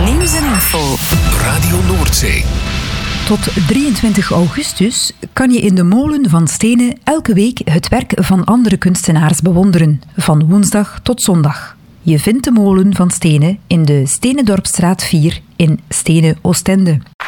Nieuws en info. Radio Noordzee. Tot 23 augustus kan je in de Molen van Stenen elke week het werk van andere kunstenaars bewonderen, van woensdag tot zondag. Je vindt de Molen van Stenen in de Stenendorpstraat 4 in Stenen, Oostende.